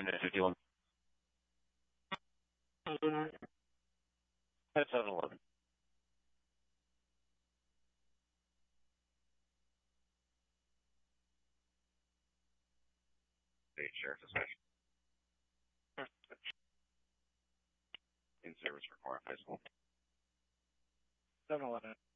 Unit 51. That's 711. State Sheriff Dispatch. In service for Corinth High School. 711.